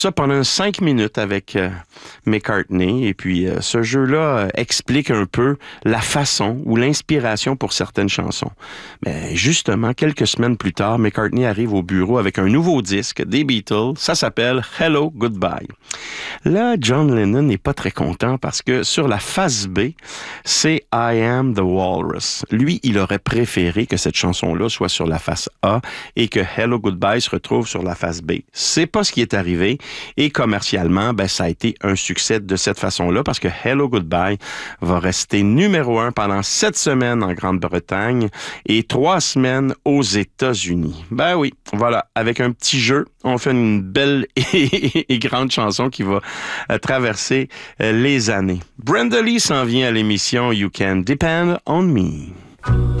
Ça pendant 5 minutes avec McCartney. Et puis, ce jeu-là explique un peu la façon ou l'inspiration pour certaines chansons. Mais justement, quelques semaines plus tard, McCartney arrive au bureau avec un nouveau disque des Beatles. Ça s'appelle Hello, Goodbye. Là, John Lennon n'est pas très content parce que sur la face B, c'est I Am the Walrus. Lui, il aurait préféré que cette chanson-là soit sur la face A et que Hello, Goodbye se retrouve sur la face B. C'est pas ce qui est arrivé. Et commercialement, ça a été un succès de cette façon-là parce que Hello Goodbye va rester numéro 1 pendant 7 semaines en Grande-Bretagne et 3 semaines aux États-Unis. Ben oui, voilà, avec un petit jeu, on fait une belle et grande chanson qui va traverser les années. Brenda Lee s'en vient à l'émission You Can Depend on Me.